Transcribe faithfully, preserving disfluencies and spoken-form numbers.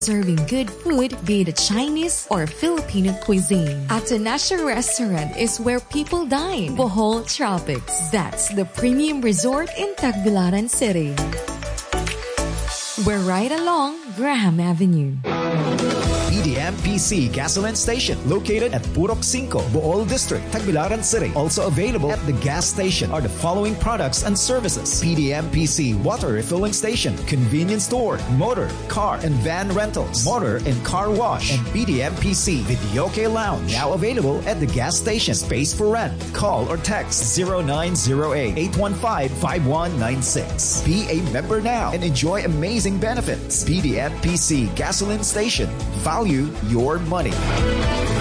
serving good food, be it Chinese or Filipino cuisine. Atanasio Restaurant is where people dine. Bohol Tropics. That's the premium resort in Tagbilaran City. We're right along Graham Avenue. P D M P C Gasoline Station, located at Purok Cinco, Bohol District, Tagbilaran City. Also available at the gas station are the following products and services: P D M P C Water Refilling Station, Convenience Store, Motor, Car, and Van Rentals, Motor and Car Wash, and P D M P C Videoke Lounge. Now available at the gas station. Space for rent. Call or text zero nine zero eight, eight one five, five one nine six. Be a member now and enjoy amazing benefits. P D M P C Gasoline Station. Value your money.